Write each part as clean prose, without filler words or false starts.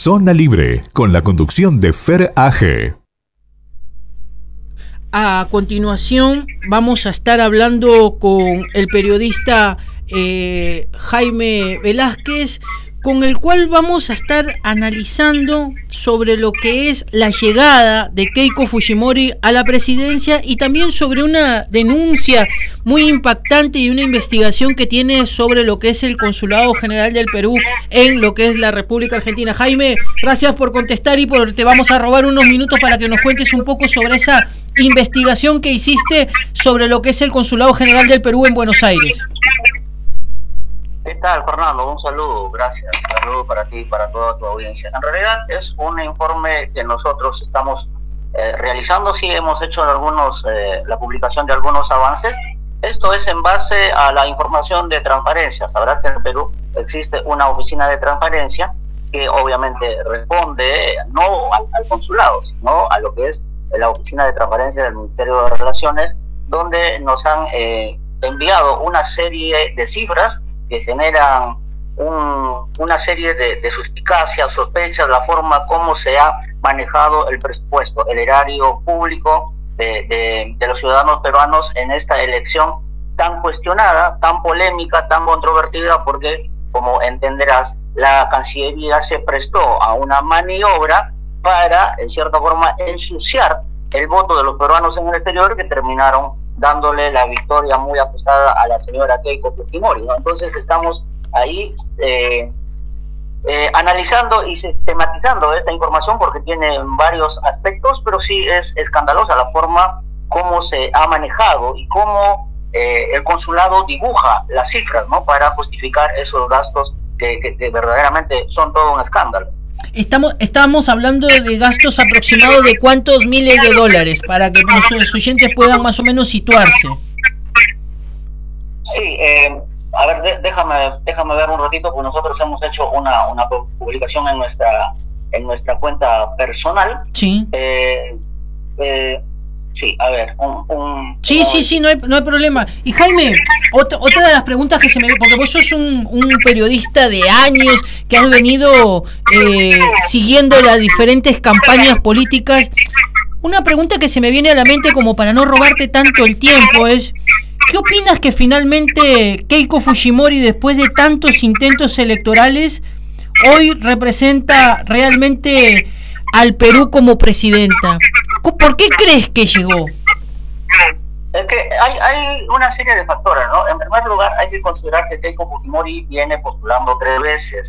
Zona Libre, con la conducción de Fer AG. A continuación vamos a estar hablando con el periodista Jaime Velázquez, con el cual vamos a estar analizando sobre lo que es la llegada de Keiko Fujimori a la presidencia y también sobre una denuncia muy impactante y una investigación que tiene sobre lo que es el Consulado General del Perú en lo que es la República Argentina. Jaime, gracias por contestar y te vamos a robar unos minutos para que nos cuentes un poco sobre esa investigación que hiciste sobre lo que es el Consulado General del Perú en Buenos Aires. ¿Qué tal, Fernando? Un saludo, gracias. Un saludo para ti y para toda tu audiencia. En realidad es un informe que nosotros estamos realizando. Sí, hemos hecho la publicación de algunos avances. Esto es en base a la información de transparencia. Sabrás que en Perú existe una oficina de transparencia que obviamente responde no al consulado, sino a lo que es la oficina de transparencia del Ministerio de Relaciones, donde nos han enviado una serie de cifras que generan una serie de suspicacias, sospechas, la forma como se ha manejado el presupuesto, el erario público de los ciudadanos peruanos en esta elección tan cuestionada, tan polémica, tan controvertida, porque, como entenderás, la Cancillería se prestó a una maniobra para, en cierta forma, ensuciar el voto de los peruanos en el exterior, que terminaron dándole la victoria muy ajustada a la señora Keiko Fujimori, ¿no? Entonces estamos ahí analizando y sistematizando esta información porque tiene varios aspectos, pero sí es escandalosa la forma como se ha manejado y cómo el consulado dibuja las cifras, ¿no?, para justificar esos gastos que verdaderamente son todo un escándalo. Estamos hablando de gastos aproximados de cuántos miles de dólares, para que nuestros oyentes puedan más o menos situarse. Sí, a ver, déjame ver un ratito, porque nosotros hemos hecho una publicación en nuestra cuenta personal. Sí. Sí, a ver, Sí, no hay problema. Y Jaime, otra de las preguntas que se me... Porque vos sos un periodista de años que has venido siguiendo las diferentes campañas políticas. Una pregunta que se me viene a la mente, como para no robarte tanto el tiempo, es... ¿Qué opinas que finalmente Keiko Fujimori, después de tantos intentos electorales, hoy representa realmente al Perú como presidenta? ¿Por qué crees que llegó? Es que hay una serie de factores, ¿no? En primer lugar, hay que considerar que Keiko Fujimori viene postulando 3 veces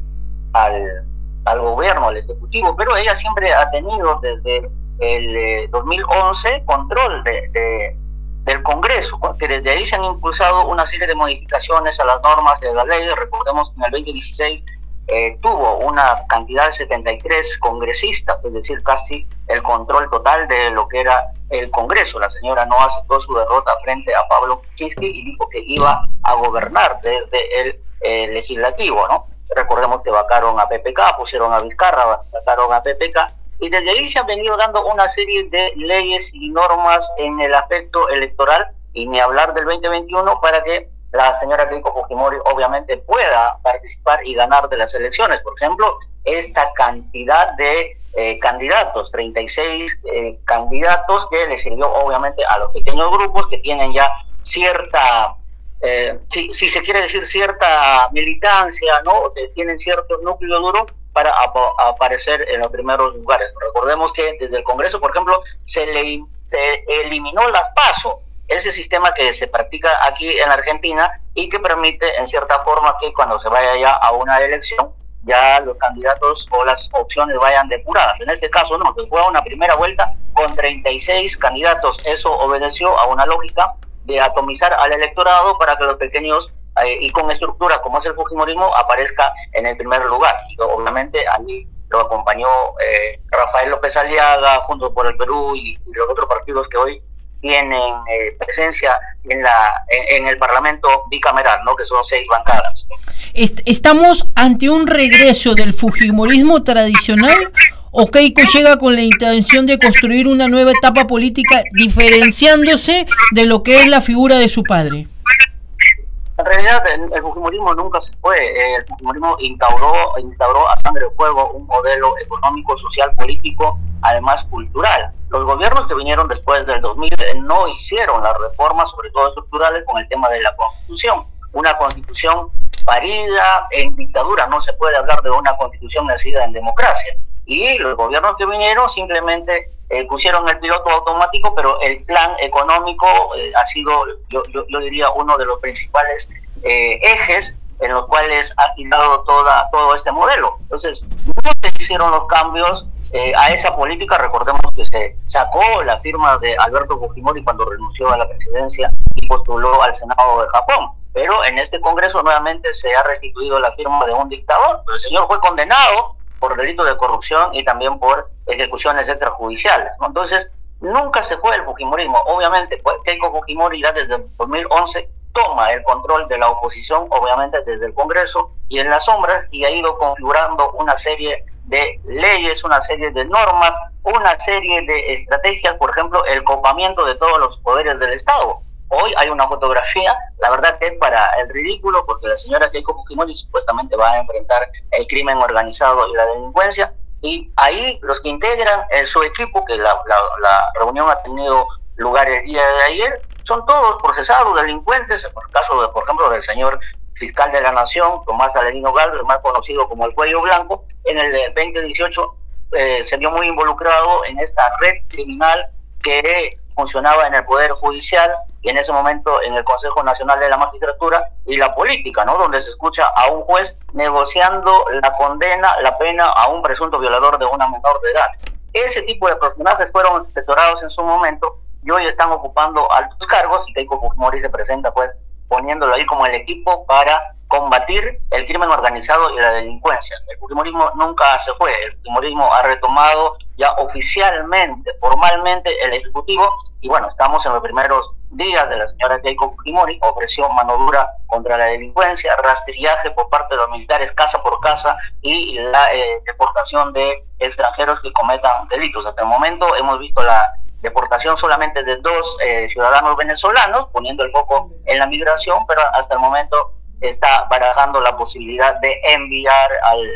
al gobierno, al ejecutivo, pero ella siempre ha tenido desde el 2011 control del Congreso, que desde ahí se han impulsado una serie de modificaciones a las normas de la ley. Recordemos que en el 2016 tuvo una cantidad de 73 congresistas, es decir, casi el control total de lo que era el Congreso. La señora no aceptó su derrota frente a Pablo Kuczynski y dijo que iba a gobernar desde el legislativo, ¿no? Recordemos que vacaron a PPK, pusieron a Vizcarra, vacaron a PPK, y desde ahí se han venido dando una serie de leyes y normas en el aspecto electoral, y ni hablar del 2021, para que la señora Keiko Fujimori obviamente pueda participar y ganar de las elecciones. Por ejemplo, esta cantidad de candidatos, 36 candidatos, que le sirvió obviamente a los pequeños grupos que tienen ya cierta, si se quiere decir, cierta militancia, ¿no?, que tienen cierto núcleo duro para aparecer en los primeros lugares. Recordemos que desde el Congreso, por ejemplo, se eliminó las PASO, ese sistema que se practica aquí en Argentina y que permite, en cierta forma, que cuando se vaya ya a una elección, ya los candidatos o las opciones vayan depuradas. En este caso, no, se fue a una primera vuelta con 36 candidatos. Eso obedeció a una lógica de atomizar al electorado para que los pequeños y con estructura como es el fujimorismo aparezca en el primer lugar. Y obviamente allí lo acompañó Rafael López Aliaga, Juntos por el Perú y los otros partidos que hoy tienen presencia en el Parlamento bicameral, ¿no?, que son 6 bancadas. ¿Estamos ante un regreso del fujimorismo tradicional o Keiko llega con la intención de construir una nueva etapa política diferenciándose de lo que es la figura de su padre? En realidad, el fujimorismo nunca se fue. El fujimorismo instauró a sangre de fuego un modelo económico, social, político, además cultural. Los gobiernos que vinieron después del 2000 no hicieron las reformas, sobre todo estructurales, con el tema de la Constitución. Una Constitución parida en dictadura, no se puede hablar de una Constitución nacida en democracia. Y los gobiernos que vinieron simplemente pusieron el piloto automático, pero el plan económico ha sido, yo diría, uno de los principales ejes en los cuales ha girado todo este modelo. Entonces, no se hicieron los cambios a esa política. Recordemos que se sacó la firma de Alberto Fujimori cuando renunció a la presidencia y postuló al Senado de Japón. Pero en este Congreso nuevamente se ha restituido la firma de un dictador. El señor fue condenado por delitos de corrupción y también por ejecuciones extrajudiciales, ¿no? Entonces, nunca se fue el fujimorismo. Obviamente, Keiko Fujimori ya desde 2011 toma el control de la oposición, obviamente desde el Congreso y en las sombras, y ha ido configurando una serie de leyes, una serie de normas, una serie de estrategias, por ejemplo, el copamiento de todos los poderes del Estado. Hoy hay una fotografía, la verdad que es para el ridículo, porque la señora Keiko Fujimori supuestamente va a enfrentar el crimen organizado y la delincuencia, y ahí los que integran su equipo, que la reunión ha tenido lugar el día de ayer, son todos procesados, delincuentes. Por el caso, por ejemplo, del señor fiscal de la Nación, Tomás Alerino Galvez, más conocido como el Cuello Blanco, en el 2018 se vio muy involucrado en esta red criminal que funcionaba en el Poder Judicial y en ese momento en el Consejo Nacional de la Magistratura y la política, ¿no? Donde se escucha a un juez negociando la condena, la pena a un presunto violador de una menor de edad. Ese tipo de personajes fueron inspectorados en su momento y hoy están ocupando altos cargos, y Keiko Fujimori se presenta pues poniéndolo ahí como el equipo para combatir el crimen organizado y la delincuencia. El fujimorismo nunca se fue, el fujimorismo ha retomado ya oficialmente, formalmente el Ejecutivo, y bueno, estamos en los primeros días de la señora Keiko Fujimori. Ofreció mano dura contra la delincuencia, rastrillaje por parte de los militares casa por casa y la deportación de extranjeros que cometan delitos. Hasta el momento hemos visto la deportación solamente de 2 ciudadanos venezolanos, poniendo el foco en la migración, pero hasta el momento está barajando la posibilidad de enviar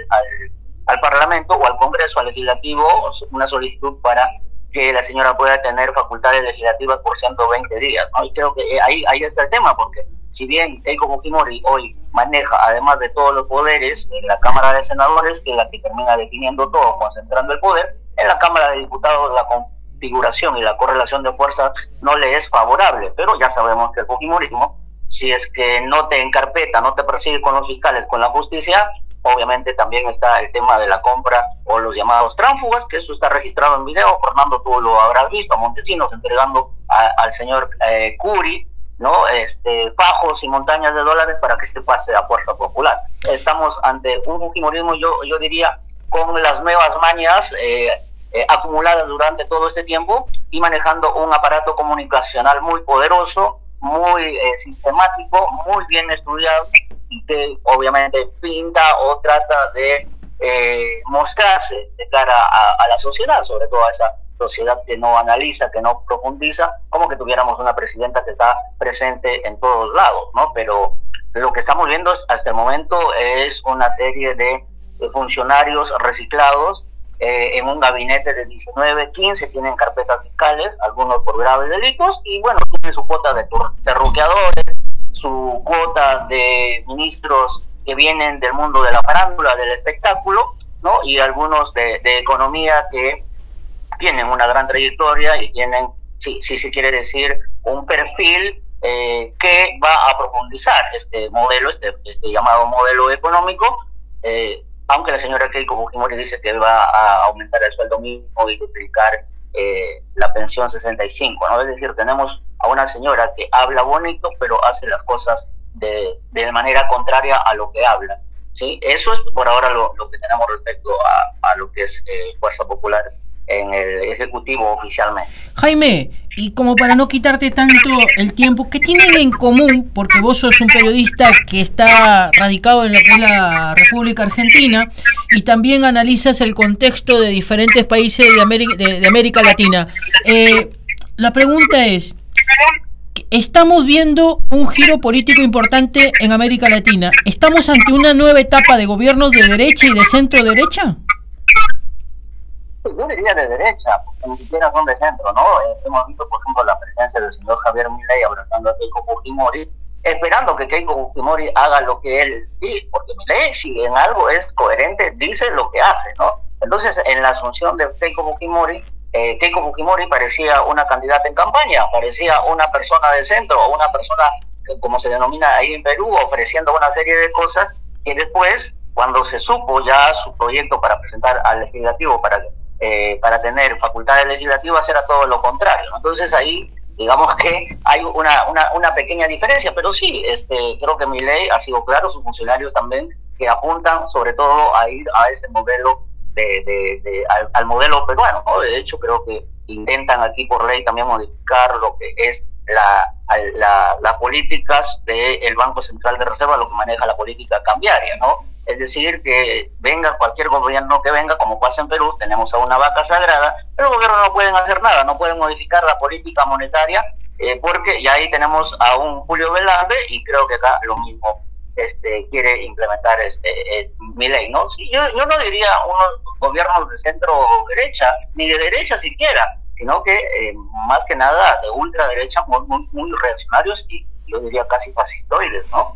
al Parlamento o al Congreso, al Legislativo, una solicitud para que la señora pueda tener facultades legislativas por 120 días, ¿no? Y creo que ahí está el tema, porque si bien Keiko Fujimori hoy maneja, además de todos los poderes, en la Cámara de Senadores, que es la que termina definiendo todo, concentrando el poder, en la Cámara de Diputados la configuración y la correlación de fuerzas no le es favorable, pero ya sabemos que el fujimorismo, si es que no te encarpeta, no te persigue con los fiscales, con la justicia, obviamente también está el tema de la compra o los llamados tránsfugas, que eso está registrado en video. Fernando, tú lo habrás visto, a Montesinos entregando al señor Curi, ¿no? Fajos y montañas de dólares para que este pase a Fuerza Popular. Estamos ante un fujimorismo, yo diría, con las nuevas mañas acumuladas durante todo este tiempo y manejando un aparato comunicacional muy poderoso, muy sistemático, muy bien estudiado, y que obviamente pinta o trata de mostrarse de cara a la sociedad, sobre todo a esa sociedad que no analiza, que no profundiza, como que tuviéramos una presidenta que está presente en todos lados, ¿no? Pero lo que estamos viendo hasta el momento es una serie de funcionarios reciclados en un gabinete de 19, 15 tienen carpetas fiscales, algunos por graves delitos, y bueno, tienen su cuota de terruqueadores, su cuota de ministros que vienen del mundo de la farándula, del espectáculo, ¿no? Y algunos de economía que tienen una gran trayectoria y tienen, si se quiere decir, un perfil que va a profundizar este modelo, este llamado modelo económico, aunque la señora Keiko Fujimori dice que va a aumentar el sueldo mínimo y duplicar la pensión 65, ¿no? Es decir, tenemos a una señora que habla bonito, pero hace las cosas de manera contraria a lo que habla, ¿sí? Eso es por ahora lo que tenemos respecto a lo que es Fuerza Popular en el Ejecutivo oficialmente. Jaime, y como para no quitarte tanto el tiempo, ¿qué tienen en común? Porque vos sos un periodista que está radicado en lo que es la República Argentina y también analizas el contexto de diferentes países de América Latina. La pregunta es, estamos viendo un giro político importante en América Latina. ¿Estamos ante una nueva etapa de gobiernos de derecha y de centro derecha? Yo diría de derecha, porque ni siquiera son de centro, ¿no? Hemos visto, por ejemplo, la presencia del señor Javier Milei abrazando a Keiko Fujimori, esperando que Keiko Fujimori haga lo que él dice, porque Milei, si en algo es coherente, dice lo que hace, ¿no? Entonces, en la asunción de Keiko Fujimori parecía una candidata en campaña, parecía una persona de centro, o una persona, como se denomina ahí en Perú, ofreciendo una serie de cosas que después, cuando se supo ya su proyecto para presentar al legislativo, para tener facultades legislativas, era todo lo contrario. Entonces ahí, digamos que hay una pequeña diferencia, pero sí, creo que Milei ha sido claro, sus funcionarios también, que apuntan sobre todo a ir a ese modelo al modelo peruano, ¿no? De hecho, creo que intentan aquí por ley también modificar lo que es las políticas del Banco Central de Reserva, lo que maneja la política cambiaria, ¿no? Es decir, que venga cualquier gobierno que venga, como pasa en Perú, tenemos a una vaca sagrada, pero el gobierno no pueden hacer nada, no pueden modificar la política monetaria, porque ya ahí tenemos a un Julio Velarde, y creo que acá lo mismo quiere implementar Milei, ¿no? Sí, yo no diría unos gobiernos de centro derecha, ni de derecha siquiera, sino que más que nada de ultraderecha, muy reaccionarios, y yo diría casi fascistoides, ¿no?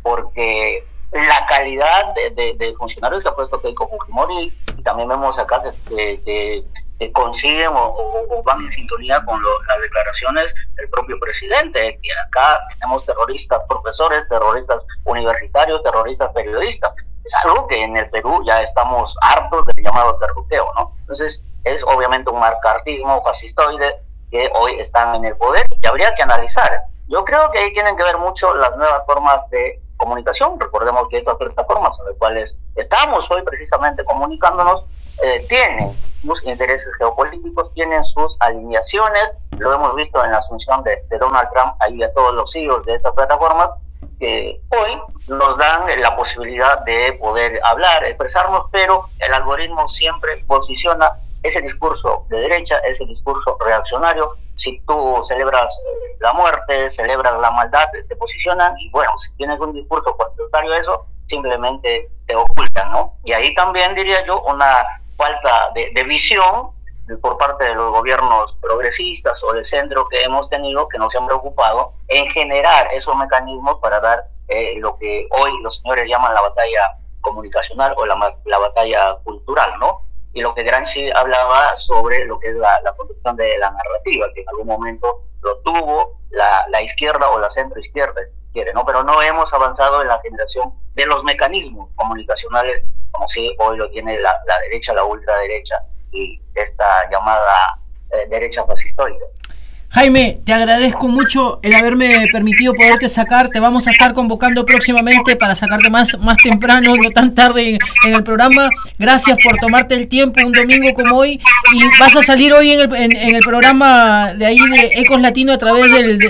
Porque la calidad de funcionarios que ha puesto Keiko Fujimori, y también vemos acá que consiguen o van en sintonía con las declaraciones del propio presidente, que acá tenemos terroristas profesores, terroristas universitarios, terroristas periodistas. Es algo que en el Perú ya estamos hartos del llamado terruteo, ¿no? Entonces es obviamente un marcartismo fascistoide que hoy están en el poder y habría que analizar. Yo creo que ahí tienen que ver mucho las nuevas formas de comunicación. Recordemos que estas plataformas en las cuales estamos hoy precisamente comunicándonos tienen sus intereses geopolíticos, tienen sus alineaciones. Lo hemos visto en la asunción de Donald Trump ahí a todos los CEOs de estas plataformas, que hoy nos dan la posibilidad de poder hablar, expresarnos, pero el algoritmo siempre posiciona ese discurso de derecha, ese discurso reaccionario. Si tú celebras la muerte, celebras la maldad, te posicionan, y bueno, si tienes un discurso contrario a eso, simplemente te ocultan, ¿no? Y ahí también diría yo una falta de visión por parte de los gobiernos progresistas o de centro que hemos tenido, que no se han preocupado en generar esos mecanismos para dar lo que hoy los señores llaman la batalla comunicacional o la batalla cultural, ¿no? Y lo que Gramsci hablaba sobre lo que es la construcción de la narrativa, que en algún momento lo tuvo la izquierda o la centroizquierda, si quiere, ¿no? Pero no hemos avanzado en la generación de los mecanismos comunicacionales, como si hoy lo tiene la derecha, la ultraderecha y esta llamada derecha fascistoide. Jaime, te agradezco mucho el haberme permitido poderte sacar. Te vamos a estar convocando próximamente para sacarte más temprano, no tan tarde en el programa. Gracias por tomarte el tiempo un domingo como hoy. Y vas a salir hoy en el programa de ahí de Ecos Latino a través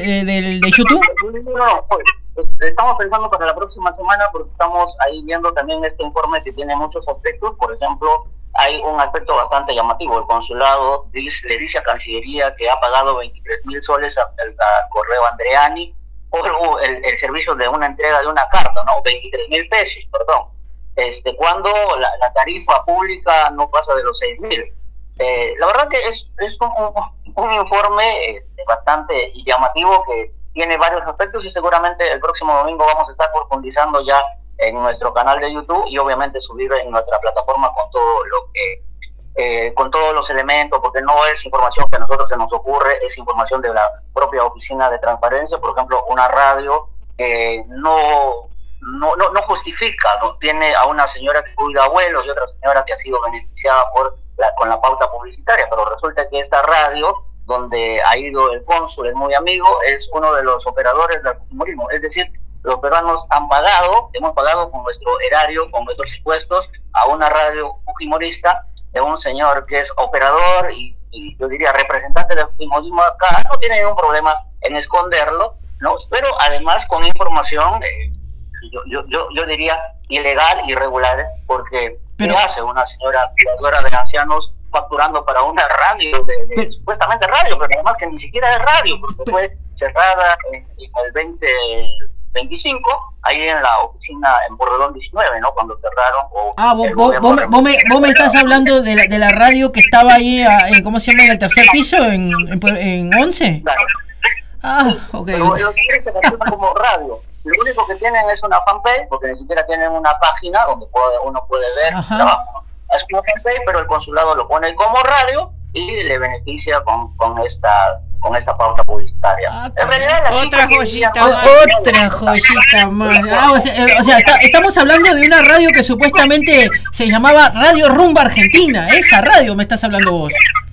de YouTube. No, pues, estamos pensando para la próxima semana, porque estamos ahí viendo también este informe que tiene muchos aspectos. Por ejemplo, hay un aspecto bastante llamativo. El consulado le dice a Cancillería que ha pagado 23,000 soles al correo Andreani por el servicio de una entrega de una carta, ¿no? 23,000 pesos, perdón. Cuando la tarifa pública no pasa de los 6,000. La verdad que es un informe bastante llamativo, que tiene varios aspectos, y seguramente el próximo domingo vamos a estar profundizando ya en nuestro canal de YouTube, y obviamente subir en nuestra plataforma con todo lo que con todos los elementos, porque no es información que a nosotros se nos ocurre, es información de la propia Oficina de Transparencia. Por ejemplo, una radio no justifica, ¿no? Tiene a una señora que cuida abuelos y otra señora que ha sido beneficiada con la pauta publicitaria, pero resulta que esta radio, donde ha ido el cónsul, es muy amigo, es uno de los operadores del fujimorismo. Es decir, los peruanos hemos pagado con nuestro erario, con nuestros impuestos, a una radio fujimorista de un señor que es operador y yo diría representante del fujimorismo acá. No tiene ningún problema en esconderlo, ¿no? Pero además con información, yo diría ilegal, irregular, porque ¿qué hace una señora cuidadora de ancianos facturando para una radio, supuestamente radio, pero además que ni siquiera es radio, porque fue cerrada en el 2025, ahí en la oficina en Borredón 19, ¿no? Cuando cerraron. Vos me estás hablando de la radio que estaba ahí, ¿cómo se llama? En el tercer piso, en 11. Claro. Ok. Pero lo que quieren es que funcionan como radio. Lo único que tienen es una fanpage, porque ni siquiera tienen una página donde uno puede ver el trabajo. Es una fanpage, pero el consulado lo pone como radio y le beneficia con esta pauta publicitaria. En realidad, otra joyita más. O sea, estamos hablando de una radio que supuestamente se llamaba Radio Rumba Argentina. Esa radio me estás hablando vos.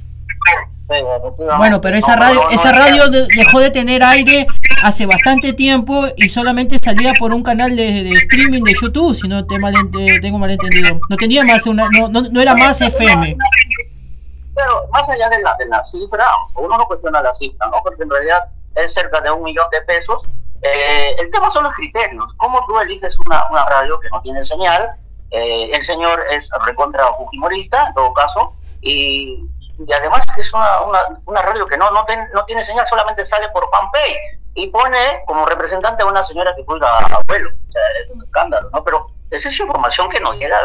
Bueno, pero esa radio dejó de tener aire hace bastante tiempo y solamente salía por un canal de streaming de YouTube, si no tengo malentendido. No tenía más no era más FM. Pero más allá de la cifra, uno no cuestiona la cifra, ¿no? Porque en realidad es cerca de $1 millón. El tema son los criterios. ¿Cómo tú eliges una radio que no tiene señal? El señor es recontra fujimorista, en todo caso, y además es una radio que no tiene señal, solamente sale por fanpage y pone como representante a una señora que cuida a abuelo. O sea, es un escándalo, ¿no? Pero esa es información que nos llega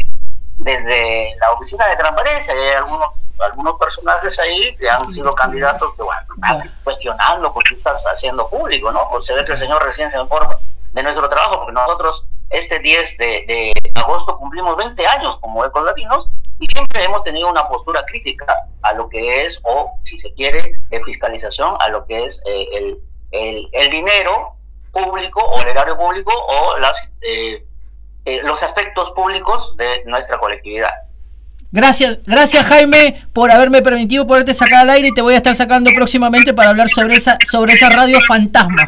desde la oficina de transparencia. Hay algunos personajes ahí que han sido candidatos que, están cuestionando por qué estás haciendo público, ¿no? Pues se ve que el señor recién se informa de nuestro trabajo, porque nosotros este 10 de agosto cumplimos 20 años como Ecos Latinos y siempre hemos tenido una postura crítica a lo que es, o si se quiere, de fiscalización a lo que es el dinero público o el erario público o los aspectos públicos de nuestra colectividad. Gracias Jaime por haberme permitido poderte sacar al aire, y te voy a estar sacando próximamente para hablar sobre esa radio fantasma.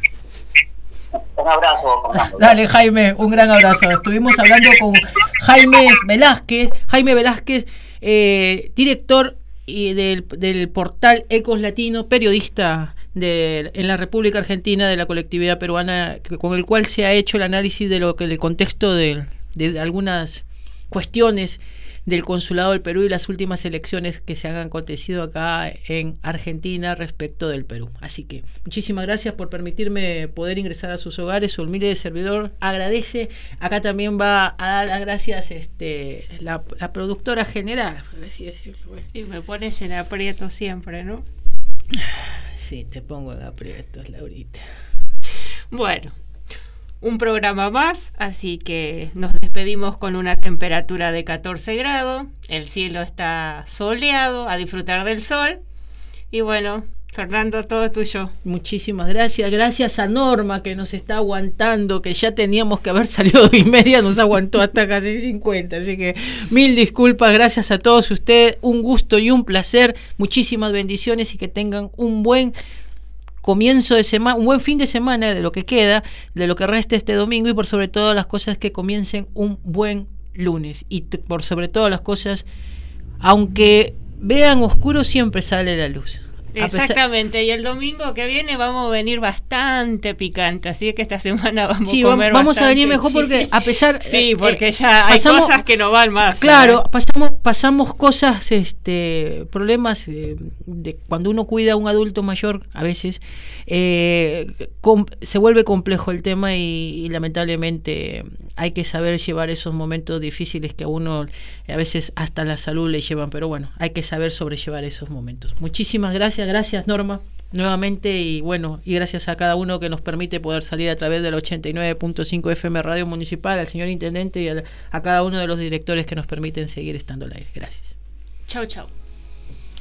Un abrazo, Fernando. Dale, Jaime, un gran abrazo. Estuvimos hablando con Jaime Velázquez, director del portal Ecos Latino, periodista en la República Argentina de la colectividad peruana, con el cual se ha hecho el análisis del contexto de algunas cuestiones del Consulado del Perú y las últimas elecciones que se han acontecido acá en Argentina respecto del Perú. Así que muchísimas gracias por permitirme poder ingresar a sus hogares. Su humilde servidor agradece. Acá también va a dar las gracias la productora general, por así decirlo. Bueno. Y me pones en aprieto siempre, ¿no? Sí, te pongo en aprietos, Laurita. Bueno, un programa más, así que nos despedimos con una temperatura de 14 grados, el cielo está soleado, a disfrutar del sol, y bueno, Fernando, todo tuyo. Muchísimas gracias a Norma que nos está aguantando, que ya teníamos que haber salido 2:30, nos aguantó hasta casi 50, así que mil disculpas, gracias a todos ustedes, un gusto y un placer, muchísimas bendiciones y que tengan un buen comienzo de semana, un buen fin de semana de lo que queda, de lo que resta este domingo y por sobre todo las cosas que comiencen un buen lunes y por sobre todo las cosas, aunque vean oscuro siempre sale la luz. Exactamente, y el domingo que viene vamos a venir bastante picante, así que esta semana vamos a comer vamos a venir mejor porque a pesar sí, porque ya hay cosas que no van más. Claro, pasamos cosas, problemas de cuando uno cuida a un adulto mayor, a veces se vuelve complejo el tema y lamentablemente hay que saber llevar esos momentos difíciles que a uno a veces hasta la salud le llevan, pero bueno, hay que saber sobrellevar esos momentos. Muchísimas gracias Norma, nuevamente, y bueno, y gracias a cada uno que nos permite poder salir a través del 89.5 FM Radio Municipal, al señor Intendente y a cada uno de los directores que nos permiten seguir estando al aire. Gracias. Chau.